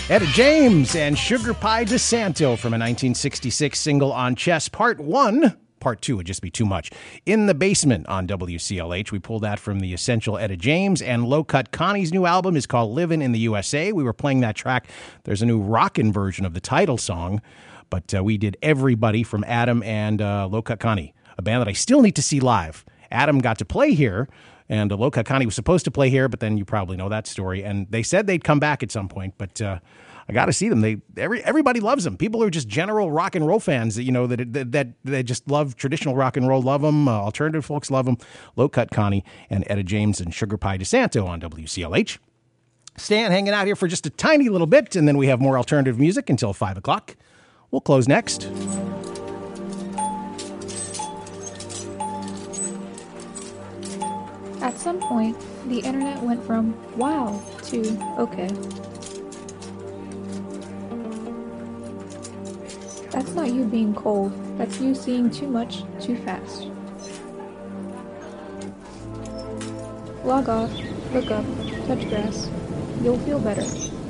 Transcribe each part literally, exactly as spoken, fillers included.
Etta James and Sugar Pie DeSanto from a nineteen sixty-six single on Chess. Part one, part two would just be too much. In the Basement on W C L H. We pulled that from the essential Etta James. And Low Cut Connie's new album is called Livin' in the U S A. We were playing that track. There's a new rockin' version of the title song. But uh, we did Everybody from Adam and uh, Low Cut Connie, a band that I still need to see live. Adam got to play here. And uh, Low Cut Connie was supposed to play here, but then you probably know that story. And they said they'd come back at some point, but uh, I got to see them. They every everybody loves them. People who are just general rock and roll fans that you know that that that, that just love traditional rock and roll, love them. Uh, alternative folks love them. Low Cut Connie and Etta James and Sugar Pie DeSanto on W C L H. Stan hanging out here for just a tiny little bit, and then we have more alternative music until five o'clock. We'll close next. At some point, the internet went from wow to okay. That's not you being cold, that's you seeing too much too fast. Log off, look up, touch grass. You'll feel better.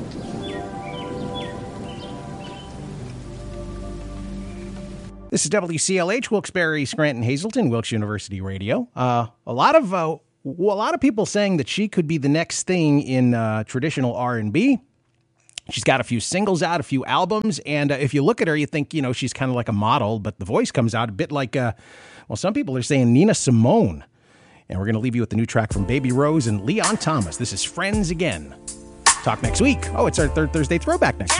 This is W C L H, Wilkes-Barre, Scranton, Hazleton, Wilkes University Radio. Uh, a lot of uh, a lot of people saying that she could be the next thing in uh, traditional R and B. She's got a few singles out, a few albums, and uh, if you look at her, you think, you know, she's kind of like a model, but the voice comes out a bit like, uh, well, some people are saying Nina Simone. And we're going to leave you with the new track from Baby Rose and Leon Thomas. This is Friends Again. Talk next week. Oh, it's our third Thursday throwback next week.